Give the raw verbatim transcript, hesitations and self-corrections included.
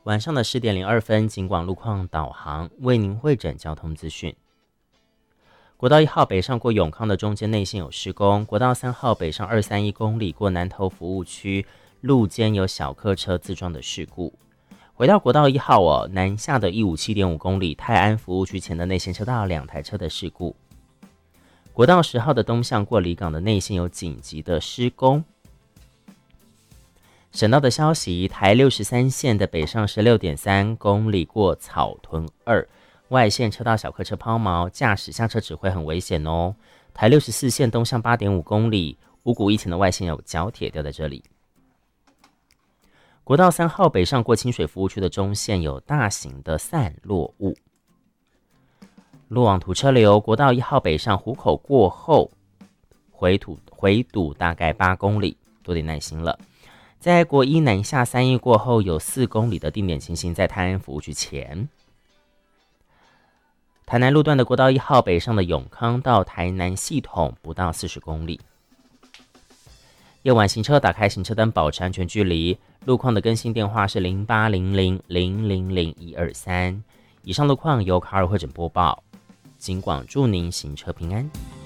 晚上的十点零二分，警广路况导航为您汇整交通资讯。国道一号北上过永康的中间内线有施工，国道三号北上二三一公里过南投服务区路肩有小客车自撞的事故。回到国道一号哦，南下的一五七点五公里泰安服务区前的内线车道两台车的事故。国道十号的东向过离港的内线有紧急的施工。省道的消息，台六十三线的北上十六点三公里过草屯二外线车道小客车抛锚，驾驶下车指挥很危险哦。台六十四线东向八点五公里五股一前的外线有角铁掉在这里。国道三号北上过清水服务区的中线有大型的散落物。路网图车流，国道一号北上湖口过后回堵回堵大概八公里，多点耐心了。在国一南下三义过后，有四公里的定点情形在泰安服务区前。台南路段的国道一号北上的永康到台南系统不到四十公里。夜晚行车打开行车灯，保持安全距离。路况的更新电话是零八零零零零零一二三。以上路况由卡尔会诊播报，警广祝您行车平安。